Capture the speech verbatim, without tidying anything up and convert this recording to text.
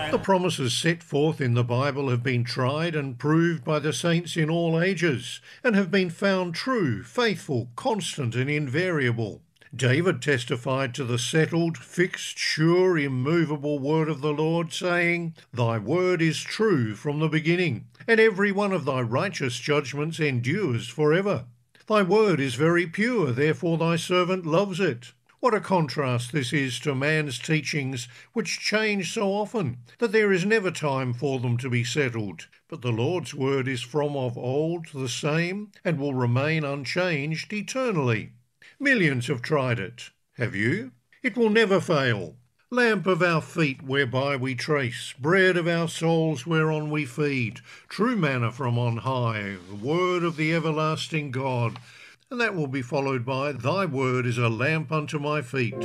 The promises set forth in the Bible have been tried and proved by the saints in all ages, and have been found true, faithful, constant, and invariable. David testified to the settled, fixed, sure, immovable word of the Lord, saying, "Thy word is true from the beginning, and every one of thy righteous judgments endures for ever. Thy word is very pure, therefore thy servant loves it." What a contrast this is to man's teachings, which change so often that there is never time for them to be settled. But the Lord's word is from of old the same, and will remain unchanged eternally. Millions have tried it. Have you? It will never fail. Lamp of our feet whereby we trace, bread of our souls whereon we feed, true manna from on high, the word of the everlasting God. And that will be followed by, "Thy word is a lamp unto my feet."